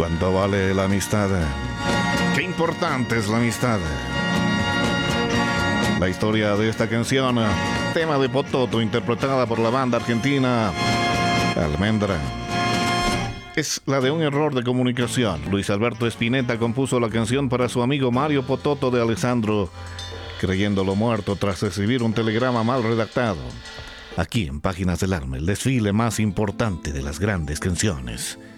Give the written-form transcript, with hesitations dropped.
¿Cuánto vale la amistad? Qué importante es la amistad. La historia de esta canción, tema de Pototo, interpretada por la banda argentina Almendra, es la de un error de comunicación. Luis Alberto Spinetta compuso la canción para su amigo Mario Pototo de Alessandro, creyéndolo muerto tras recibir un telegrama mal redactado. Aquí en Páginas del Alma, el desfile más importante de las grandes canciones.